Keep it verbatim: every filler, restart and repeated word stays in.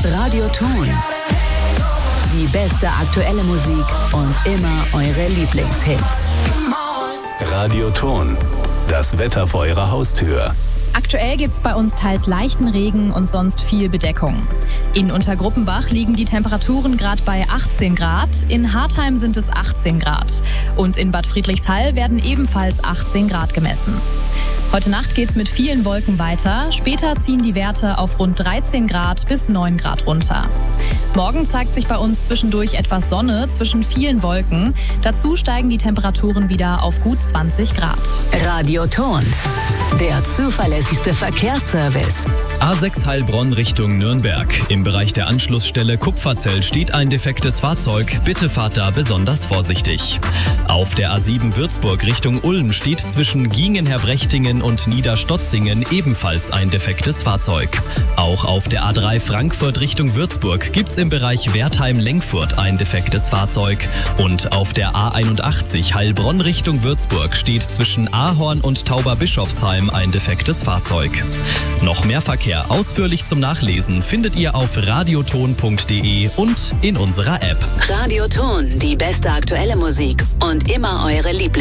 Radioton. Die beste aktuelle Musik und immer eure Lieblingshits. Radioton. Das Wetter vor eurer Haustür. Aktuell gibt's bei uns teils leichten Regen und sonst viel Bedeckung. In Untergruppenbach liegen die Temperaturen gerade bei achtzehn Grad, in Hartheim sind es achtzehn Grad und in Bad Friedrichshall werden ebenfalls achtzehn Grad gemessen. Heute Nacht geht's mit vielen Wolken weiter, später ziehen die Werte auf rund dreizehn Grad bis neun Grad runter. Morgen zeigt sich bei uns zwischendurch etwas Sonne zwischen vielen Wolken. Dazu steigen die Temperaturen wieder auf gut zwanzig Grad. Radioton. Der zuverlässigste Verkehrsservice. A sechs Heilbronn Richtung Nürnberg. Im Bereich der Anschlussstelle Kupferzell steht ein defektes Fahrzeug. Bitte fahrt da besonders vorsichtig. Auf der A sieben Würzburg Richtung Ulm steht zwischen Giengen-Herbrechtingen und Niederstotzingen ebenfalls ein defektes Fahrzeug. Auch auf der A drei Frankfurt Richtung Würzburg gibt's im Bereich Wertheim-Lenkfurt ein defektes Fahrzeug. Und auf der A einundachtzig Heilbronn Richtung Würzburg steht zwischen Ahorn und Tauberbischofsheim ein defektes Fahrzeug. Noch mehr Verkehr ausführlich zum Nachlesen findet ihr auf radioton punkt de und in unserer App. Radioton, die beste aktuelle Musik und immer eure Lieblings